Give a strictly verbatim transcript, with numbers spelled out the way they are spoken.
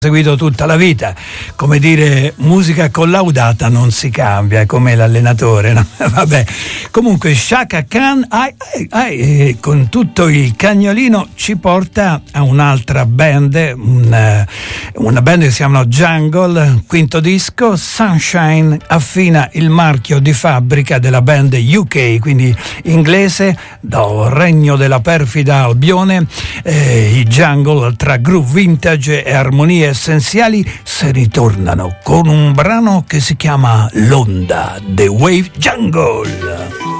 seguito tutta la vita, come dire, musica collaudata non si cambia, come l'allenatore, no? Vabbè, comunque Chaka Khan ai, ai, ai, con tutto il cagnolino ci porta a un'altra band, una, una band che si chiama Jungle, quinto disco. Sunshine affina il marchio di fabbrica della band U K, quindi inglese, dal regno della perfida Albione. eh, i Jungle, tra groove vintage e armonie essenziali, se ritornano con un brano che si chiama L'Onda, The Wave Jungle.